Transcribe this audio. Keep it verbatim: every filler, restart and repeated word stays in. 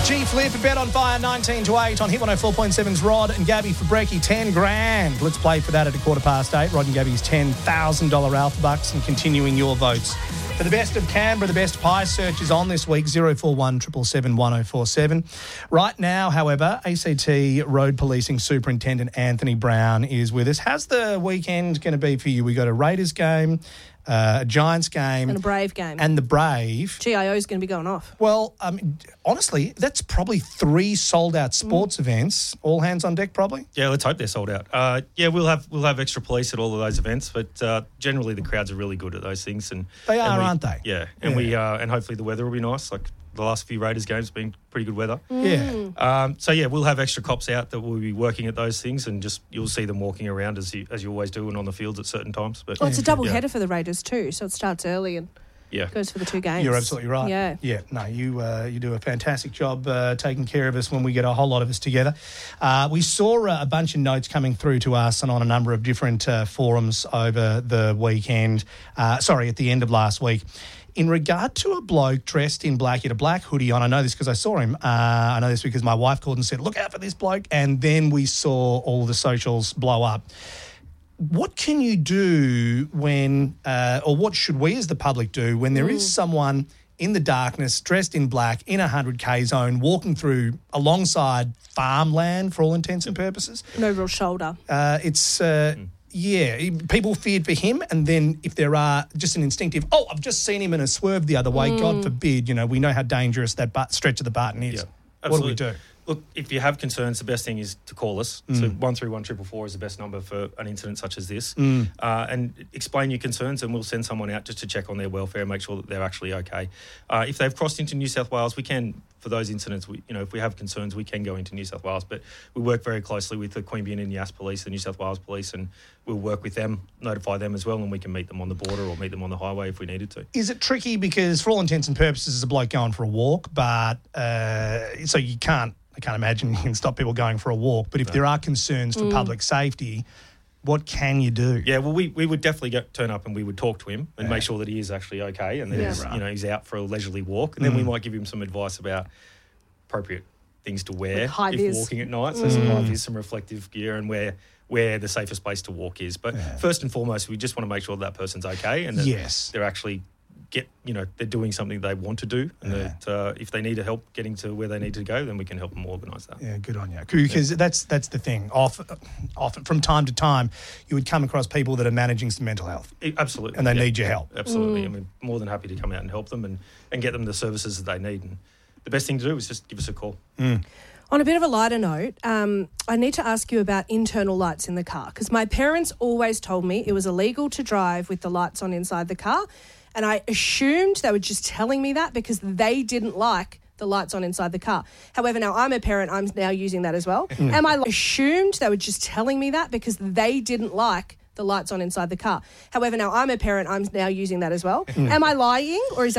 G Flip, bet on fire, nineteen to eight on Hit one oh four point seven's Rod and Gabby for Brecky, ten grand. Let's play for that at a quarter past eight. Rod and Gabby's ten thousand dollars Alpha Bucks and continuing your votes. For the best of Canberra, the best pie search is on this week, zero four one seven seven seven one oh four seven. Right now, however, A C T Road Policing Superintendent Anthony Brown is with us. How's the weekend going to be for you? We got a Raiders game, uh, a Giants game. And a Brave game. And the Brave. G I O's going to be going off. Well, um, honestly, that's probably three sold-out sports mm. events. All hands on deck, probably? Yeah, let's hope they're sold out. Uh, yeah, we'll have we'll have extra police at all of those events, but uh, generally the crowds are really good at those things. And They are, and we, aren't they? Yeah, and yeah. we uh, and hopefully the weather will be nice. Like the last few Raiders games have been pretty good weather. Mm. Yeah. Um, so yeah, we'll have extra cops out that will be working at those things, and just you'll see them walking around as you as you always do, and on the fields at certain times. But well, it's a double yeah. header for the Raiders too, so it starts early and yeah. goes for the two games. You're absolutely right. Yeah. Yeah, no, you uh, you do a fantastic job uh, taking care of us when we get a whole lot of us together. Uh, we saw uh, a bunch of notes coming through to us and on a number of different uh, forums over the weekend, uh, sorry, at the end of last week. In regard to a bloke dressed in black, he had a black hoodie on. I know this because I saw him. Uh, I know this because my wife called and said, look out for this bloke. And then we saw all the socials blow up. What can you do when, uh, or what should we as the public do when there mm. is someone in the darkness, dressed in black, in a one hundred K zone, walking through alongside farmland for all intents and purposes? No real shoulder. Uh, it's... Uh, mm. Yeah, people feared for him, and then if there are just an instinctive, oh, I've just seen him in a swerve the other way, mm. God forbid, you know, we know how dangerous that but- stretch of the Barton is. Yeah, what do we do? Look, if you have concerns, the best thing is to call us. Mm. So one three one four four four is the best number for an incident such as this. Mm. Uh, and explain your concerns, and we'll send someone out just to check on their welfare and make sure that they're actually okay. Uh, if they've crossed into New South Wales, we can, for those incidents, we, you know, if we have concerns, we can go into New South Wales. But we work very closely with the Queanbeyan and Yass Police, the New South Wales Police, and we'll work with them, notify them as well, and we can meet them on the border or meet them on the highway if we needed to. Is it tricky because, for all intents and purposes, it's a bloke going for a walk, but uh, so you can't, I can't imagine you can stop people going for a walk. But if no. there are concerns for mm. public safety, what can you do? Yeah, well, we, we would definitely get, turn up and we would talk to him and yeah. make sure that he is actually okay and that yeah. he's, right. you know, he's out for a leisurely walk. And then mm. we might give him some advice about appropriate things to wear like if walking at night. So mm. some high vis, some reflective gear, and where where the safest place to walk is. But yeah. first and foremost, we just want to make sure that, that person's okay and that yes. they're actually get, you know, they're doing something they want to do, and yeah. that uh, if they need help getting to where they need to go, then we can help them organise that. Yeah, good on you. Because yeah. that's that's the thing. Often, often, from time to time, you would come across people that are managing some mental health. It, absolutely. And they yeah. need your help. Absolutely. Mm. And we're more than happy to come out and help them and, and get them the services that they need. And the best thing to do is just give us a call. Mm. On a bit of a lighter note, um, I need to ask you about internal lights in the car, because my parents always told me it was illegal to drive with the lights on inside the car, and I assumed they were just telling me that because they didn't like the lights on inside the car. However, now I'm a parent, I'm now using that as well. Am I assumed they were just telling me that because they didn't like the lights on inside the car? However, now I'm a parent, I'm now using that as well. Am I lying, or is